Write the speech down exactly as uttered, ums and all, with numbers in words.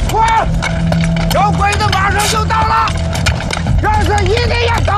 快！有鬼子马上就到了，这次一定要打